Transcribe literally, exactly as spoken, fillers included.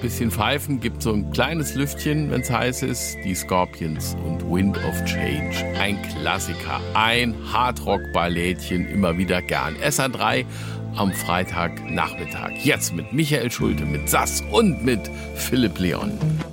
bisschen pfeifen, gibt so ein kleines Lüftchen, wenn es heiß ist. Die Scorpions und Wind of Change. Ein Klassiker, ein Hardrock-Ballettchen, immer wieder gern. S R drei am Freitagnachmittag. Jetzt mit Michael Schulte, mit Sass und mit Philipp Leon.